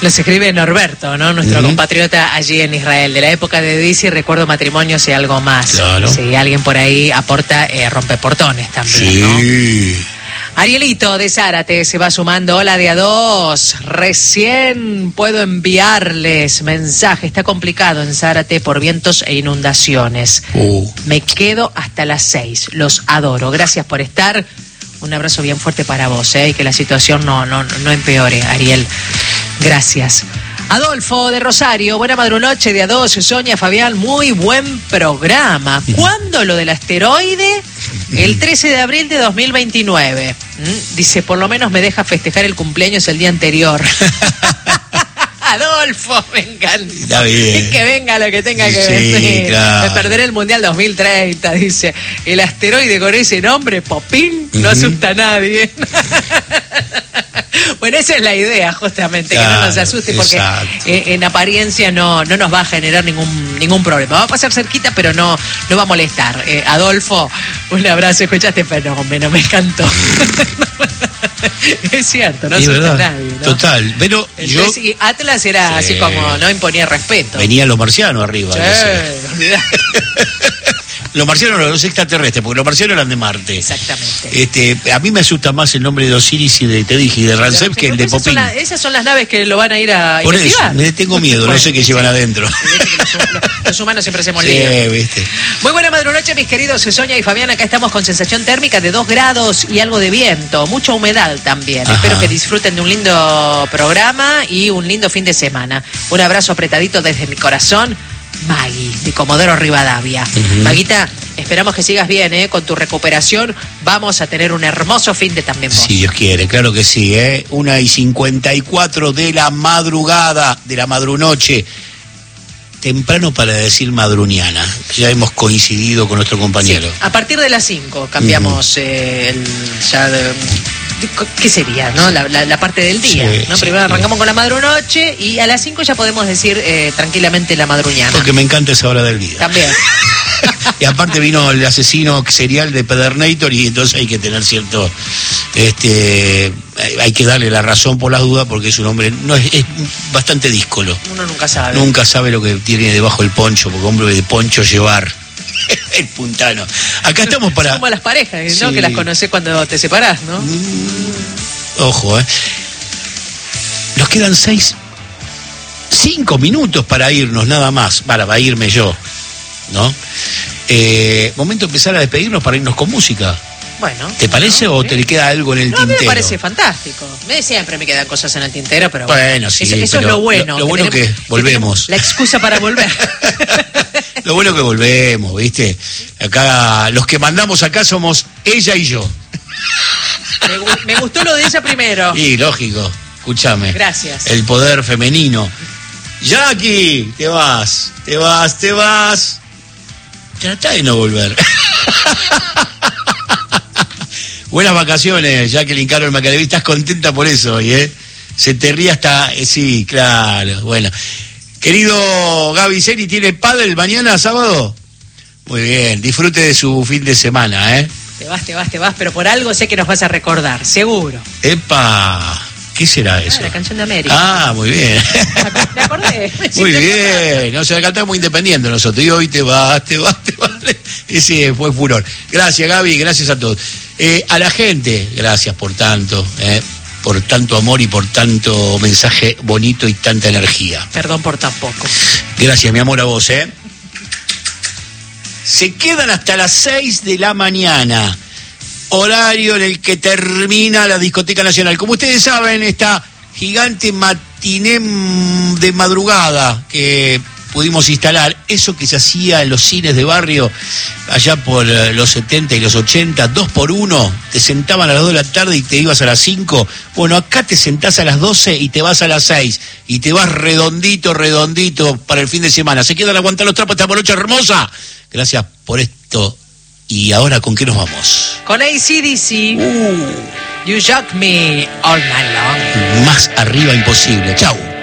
Los escribe Norberto, ¿no? Nuestro compatriota allí en Israel. De la época de Dizzy, recuerdo matrimonios y algo más. Claro. Si alguien por ahí aporta rompeportones también, sí. ¿no? Arielito de Zárate se va sumando. Hola de A2. Recién puedo enviarles mensaje. Está complicado en Zárate por vientos e inundaciones. Me quedo hasta las 6. Los adoro. Gracias por estar. Un abrazo bien fuerte para vos, y que la situación no empeore, Ariel. Gracias. Adolfo de Rosario, buena madrunoche de A2, Sonia, Fabián, muy buen programa. ¿Cuándo lo del asteroide? El 13 de abril de 2029. Dice, por lo menos me deja festejar el cumpleaños el día anterior. Adolfo, me encanta. Está bien. Que venga lo que tenga que venir. Claro. Me perderé el Mundial 2030, dice. El asteroide con ese nombre, Popín, no asusta a nadie. Bueno, esa es la idea, justamente, claro, que no nos asuste, porque en apariencia no nos va a generar ningún problema. Va a pasar cerquita, pero no va a molestar. Adolfo, un abrazo, escuchaste Fenómeno, me encantó. Es cierto, no asusta a nadie, ¿no? Total, pero entonces, y Atlas era así como, no imponía respeto. Venía los marcianos arriba. Los marcianos, los extraterrestres, porque los marcianos eran de Marte. Exactamente. A mí me asusta más el nombre de Osiris y de Tedigi y de Ramsés que el de Popín. Esas son las naves que lo van a ir a por investigar. Por eso, me tengo miedo, no sé qué llevan adentro. Los humanos siempre se molestan. ¿Viste? Muy buena madrunoche, mis queridos Sonia y Fabián. Acá estamos con sensación térmica de 2 grados y algo de viento. Mucha humedad también. Ajá. Espero que disfruten de un lindo programa y un lindo fin de semana. Un abrazo apretadito desde mi corazón. Maggie, de Comodoro Rivadavia. Maguita, esperamos que sigas bien, con tu recuperación. Vamos a tener un hermoso fin de también vos. Si Dios quiere, claro que sí, 1:54 de la madrugada, de la madrunoche. Temprano para decir madruniana. Ya hemos coincidido con nuestro compañero. Sí, a partir de las 5 cambiamos ¿qué sería, no? La parte del día, sí, ¿no? Primero arrancamos con la madrunoche y a las 5 ya podemos decir tranquilamente la madruñana. Porque me encanta esa hora del día. También. Y aparte vino el asesino serial de Pedernator y entonces hay que tener cierto... hay que darle la razón por las dudas porque es un hombre... es bastante díscolo. Uno nunca sabe. Nunca sabe lo que tiene debajo del poncho, porque hombre de poncho llevar... El puntano. Acá estamos para... Es como las parejas, ¿no? Sí. Que las conocés cuando te separás, ¿no? Ojo, Nos quedan 5 minutos para irnos, nada más. Para irme yo, ¿no? Momento de empezar a despedirnos para irnos con música. Bueno. ¿Te parece o te le queda algo en el tintero? A mí me parece fantástico. Siempre me quedan cosas en el tintero, pero bueno, sí. Eso es lo bueno. Lo bueno que volvemos. La excusa para volver. Lo bueno que volvemos, ¿viste? Acá, los que mandamos acá somos ella y yo. Me gustó lo de ella primero. Sí, lógico. Escúchame. Gracias. El poder femenino. Jackie, te vas. Trata de no volver. Buenas vacaciones, Jacqueline Carol Macaleví. Estás contenta por eso hoy, Se te ríe hasta... sí, claro, bueno. Querido Gaby Seri, ¿tiene pádel mañana, sábado? Muy bien, disfrute de su fin de semana, Te vas, pero por algo sé que nos vas a recordar, seguro. ¡Epa! ¿Qué será eso? La canción de América. Muy bien. Me acordé. Muy bien. No, se la cantamos independiente nosotros. Y hoy te vas. Ese fue furor. Gracias, Gaby, gracias a todos. A la gente, gracias por tanto amor y por tanto mensaje bonito y tanta energía. Perdón por tan poco. Gracias, mi amor, a vos, Se quedan hasta las 6 de la mañana. Horario en el que termina la Discoteca Nacional. Como ustedes saben, esta gigante matiné de madrugada que pudimos instalar, eso que se hacía en los cines de barrio allá por los 70 y los 80, 2x1, te sentaban a las 2 de la tarde y te ibas a las 5. Bueno, acá te sentás a las 12 y te vas a las 6 y te vas redondito para el fin de semana. Se quedan a aguantar los trapos esta morocha hermosa. Gracias por esto. ¿Y ahora con qué nos vamos? Con AC/DC. You Shock Me All Night Long. Más arriba imposible. Chau.